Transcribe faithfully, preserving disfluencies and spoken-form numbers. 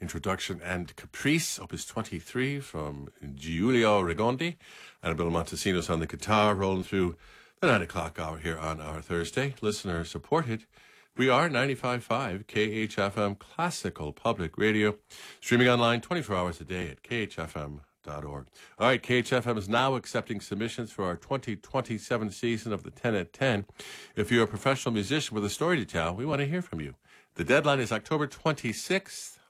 Introduction and Caprice, Opus twenty-three from Giulio Regondi, and Bill Montesinos on the guitar, rolling through the nine o'clock hour here on our Thursday. Listener supported. We are ninety-five point five K H F M Classical Public Radio, streaming online twenty-four hours a day at K H F M dot org. All right, K H F M is now accepting submissions for our twenty twenty-seven season of the ten at ten. If you're a professional musician with a story to tell, we want to hear from you. The deadline is October twenty-sixth.